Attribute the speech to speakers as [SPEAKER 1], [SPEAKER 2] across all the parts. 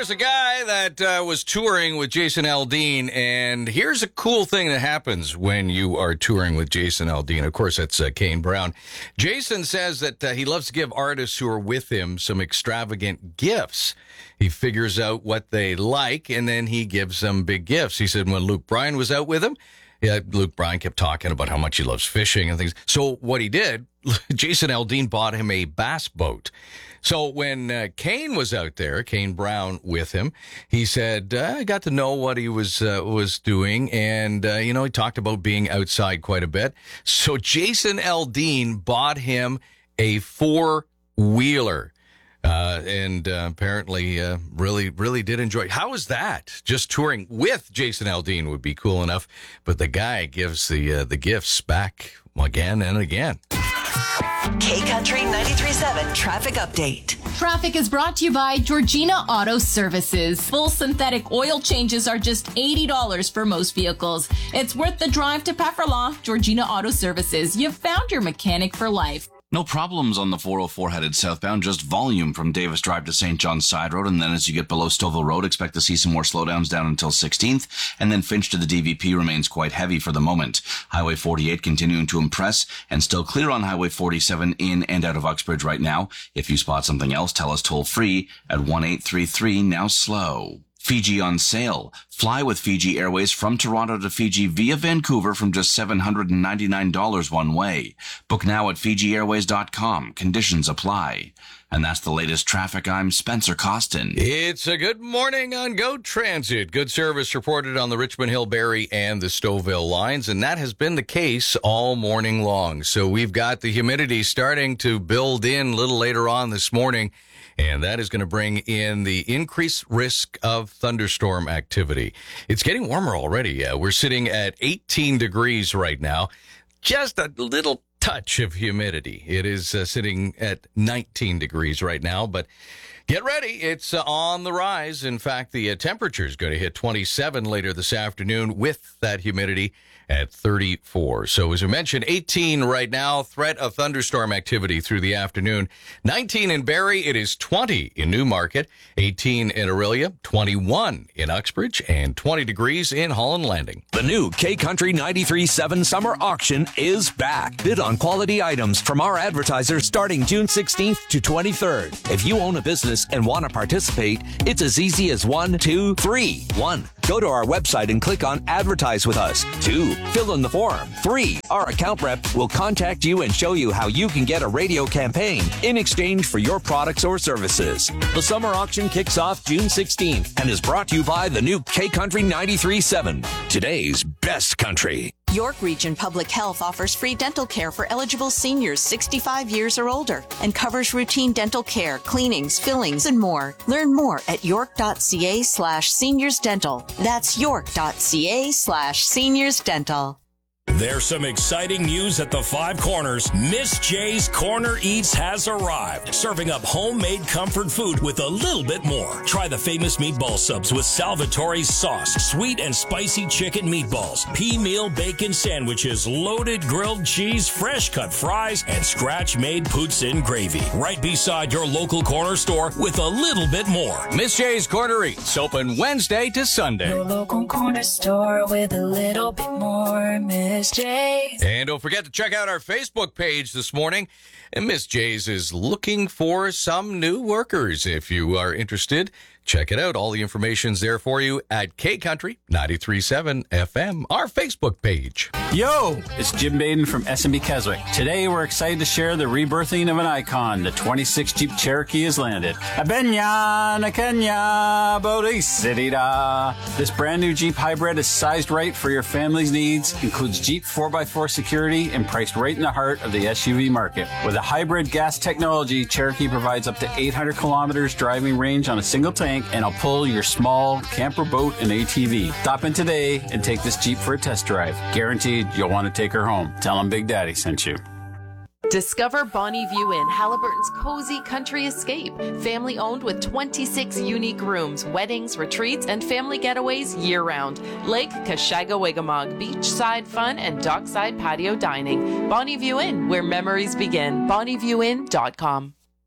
[SPEAKER 1] there's a guy that was touring with Jason Aldean, and here's a cool thing that happens when you are touring with Jason Aldean. Of course, that's Kane Brown. Jason says that he loves to give artists who are with him some extravagant gifts. He figures out what they like, and then he gives them big gifts. He said when Luke Bryan was out with him, Luke Bryan kept talking about how much he loves fishing and things. So what he did, Jason Aldean bought him a bass boat. So when Kane was out there, Kane Brown with him, he said, I got to know what he was doing. And, he talked about being outside quite a bit. So Jason Aldean bought him a 4-wheeler. And apparently really did enjoy it. How is that? Just touring with Jason Aldean would be cool enough. But the guy gives the gifts back again and again.
[SPEAKER 2] K-Country 93.7 Traffic Update.
[SPEAKER 3] Traffic is brought to you by Georgina Auto Services. Full synthetic oil changes are just $80 for most vehicles. It's worth the drive to Pefferlaw. Georgina Auto Services. You've found your mechanic for life.
[SPEAKER 4] No problems on the 404 headed southbound, just volume from Davis Drive to St. John's Side Road, and then as you get below Stouffville Road, expect to see some more slowdowns down until 16th, and then Finch to the DVP remains quite heavy for the moment. Highway 48 continuing to impress, and still clear on Highway 47 in and out of Uxbridge right now. If you spot something else, tell us toll free at 1-833 now slow. Fiji on sale. Fly with Fiji Airways from Toronto to Fiji via Vancouver from just $799 one way. Book now at FijiAirways.com. Conditions apply. And that's the latest traffic. I'm Spencer Costin.
[SPEAKER 1] It's a good morning on Go Transit. Good service reported on the Richmond Hill, Barrie, and the Stouffville lines, and that has been the case all morning long. So we've got the humidity starting to build in a little later on this morning, and that is going to bring in the increased risk of thunderstorm activity. It's getting warmer already. We're sitting at 18 degrees right now. Just a little touch of humidity. It is sitting at 19 degrees right now, but get ready. It's on the rise. In fact, the temperature is going to hit 27 later this afternoon with that humidity at 34. So as we mentioned, 18 right now, threat of thunderstorm activity through the afternoon. 19 in Barrie, it is 20 in Newmarket, 18 in Orillia, 21 in Uxbridge, and 20 degrees in Holland Landing.
[SPEAKER 5] The new K-Country 93.7 Summer Auction is back. Bid on quality items from our advertisers starting June 16th to 23rd. If you own a business and want to participate, it's as easy as 1, 2, 3. 1. Go to our website and click on Advertise with Us. 2. Fill in the form. 3. Our account rep will contact you and show you how you can get a radio campaign in exchange for your products or services. The summer auction kicks off June 16th and is brought to you by the new K-Country 93.7. Today's best country.
[SPEAKER 2] York Region Public Health offers free dental care for eligible seniors 65 years or older and covers routine dental care, cleanings, fillings, and more. Learn more at york.ca/seniorsdental. That's york.ca/seniorsdental.
[SPEAKER 6] There's some exciting news at the Five Corners. Miss J's Corner Eats has arrived, serving up homemade comfort food with a little bit more. Try the famous meatball subs with Salvatore's sauce, sweet and spicy chicken meatballs, pea meal bacon sandwiches, loaded grilled cheese, fresh cut fries, and scratch-made poutine gravy. Right beside your local corner store with a little bit more.
[SPEAKER 1] Miss J's Corner Eats, open Wednesday to Sunday.
[SPEAKER 7] Your local corner store with a little bit more, Miss J's.
[SPEAKER 1] And don't forget to check out our Facebook page this morning. And Miss J's is looking for some new workers. If you are interested, check it out. All the information's there for you at K-Country 93.7 FM, our Facebook page.
[SPEAKER 8] Yo, it's Jim Baden from S&B Keswick. Today, we're excited to share the rebirthing of an icon. The 26 Jeep Cherokee has landed. Abenya, Nakenya, Bodhisattva. This brand new Jeep hybrid is sized right for your family's needs, includes Jeep 4x4 security, and priced right in the heart of the SUV market. With a hybrid gas technology, Cherokee provides up to 800 kilometers driving range on a single tank, and I'll pull your small camper, boat, and ATV. Stop in today and take this Jeep for a test drive. Guaranteed you'll want to take her home. Tell them Big Daddy sent you.
[SPEAKER 9] Discover Bonnie View Inn, Halliburton's cozy country escape. Family owned with 26 unique rooms, weddings, retreats, and family getaways year-round. Lake Kashaga-Wigamog, beachside fun, and dockside patio dining. Bonnie View Inn, where memories begin. BonnieViewInn.com.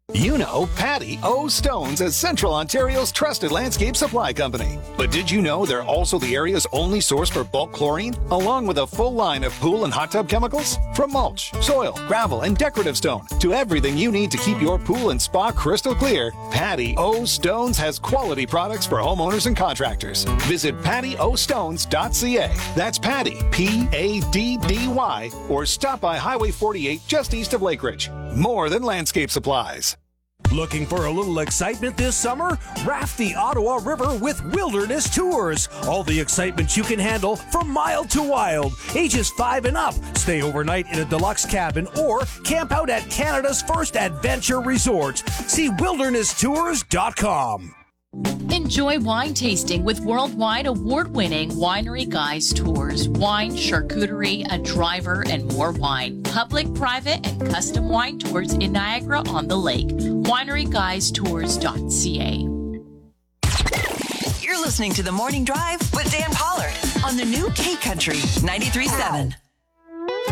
[SPEAKER 10] You know Patty O. Stones as Central Ontario's trusted landscape supply company. But did you know they're also the area's only source for bulk chlorine, along with a full line of pool and hot tub chemicals? From mulch, soil, gravel, and decorative stone to everything you need to keep your pool and spa crystal clear, Patty O. Stones has quality products for homeowners and contractors. Visit pattyostones.ca. That's Patty, P-A-D-D-Y, or stop by Highway 48 just east of Lake Ridge. More than landscape supplies.
[SPEAKER 11] Looking for a little excitement this summer? Raft the Ottawa River with Wilderness Tours. All the excitement you can handle from mild to wild. Ages 5 and up. Stay overnight in a deluxe cabin or camp out at Canada's first adventure resort. See wildernesstours.com.
[SPEAKER 3] Enjoy wine tasting with worldwide award-winning Winery Guys Tours. Wine, charcuterie, a driver, and more wine. Public, private, and custom wine tours in Niagara-on-the-Lake. WineryGuysTours.ca.
[SPEAKER 12] You're listening to The Morning Drive with Dan Pollard on the new K Country 93.7.